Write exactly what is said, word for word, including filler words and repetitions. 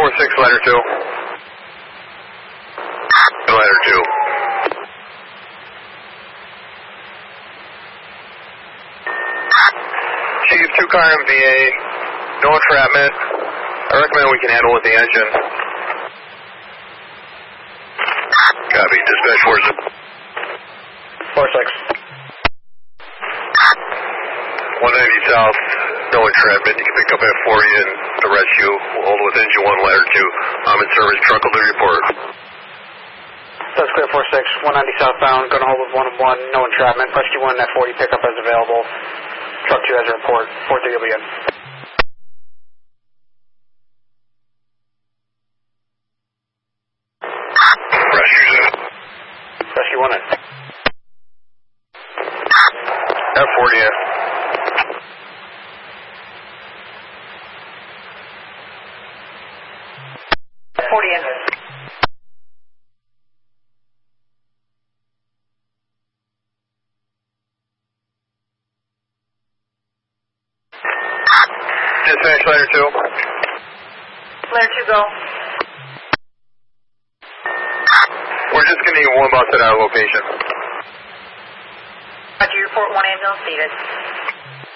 four six, ladder two. Ladder two. Chief, two car M V A, no entrapment. I recommend we can handle with the engine. Copy, dispatch four zip. four six. one ninety south, no entrapment. You can pick up at forty and the rescue. We'll hold with engine one, ladder two. I'm in service, truck will do report. That's clear, four six. one ninety southbound, going to hold with one one, no entrapment. Rescue one at forty, pickup as available. Truck two has a report. four three will be in. Rescue's in. Rescue one in. F forty in. forty in. Dispatch ladder two. Ladder two, go. We're just going to need one bus at our location. Roger, report one ambulance needed.